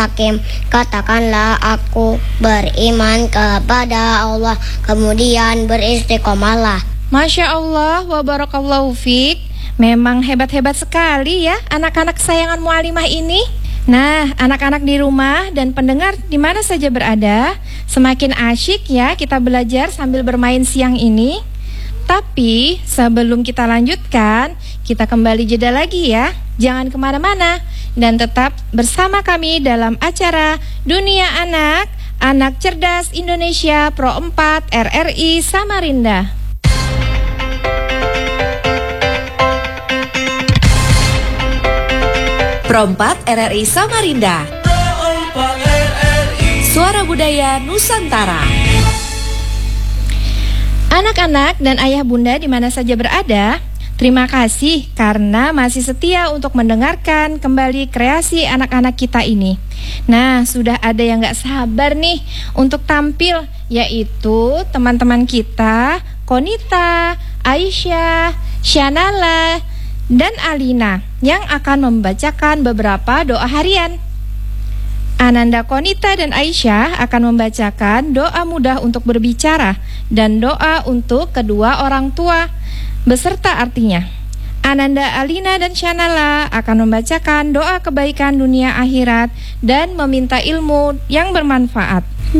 mustaqim. Katakanlah aku beriman kepada Allah, kemudian beristiqomalah. Masya Allah, wa barakallahu fiik. Memang hebat-hebat sekali ya anak-anak kesayangan Mualimah ini. Nah, anak-anak di rumah dan pendengar di mana saja berada, semakin asyik ya kita belajar sambil bermain siang ini. Tapi sebelum kita lanjutkan, kita kembali jeda lagi ya. Jangan kemana-mana dan tetap bersama kami dalam acara Dunia Anak, Anak Cerdas Indonesia Pro 4 RRI Samarinda. Pro 4 RRI Samarinda. Suara Budaya Nusantara. Anak-anak dan ayah bunda di mana saja berada, terima kasih karena masih setia untuk mendengarkan kembali kreasi anak-anak kita ini. Nah, sudah ada yang gak sabar nih untuk tampil, yaitu teman-teman kita, Konita, Aisyah, Shanala, dan Alina yang akan membacakan beberapa doa harian. Ananda, Konita, dan Aisyah akan membacakan doa mudah untuk berbicara dan doa untuk kedua orang tua beserta artinya. Ananda, Alina, dan Shanala akan membacakan doa kebaikan dunia akhirat dan meminta ilmu yang bermanfaat.